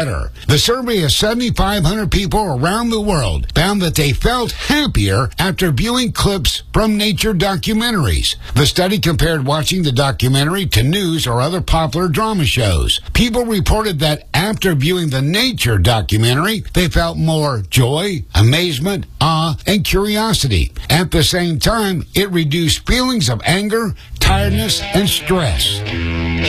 better. The survey of 7,500 people around the world found that they felt happier after viewing clips from nature documentaries. The study compared watching the documentary to news or other popular drama shows. People reported that after viewing the nature documentary, they felt more joy, amazement, awe, and curiosity. At the same time, it reduced feelings of anger, tiredness, and stress.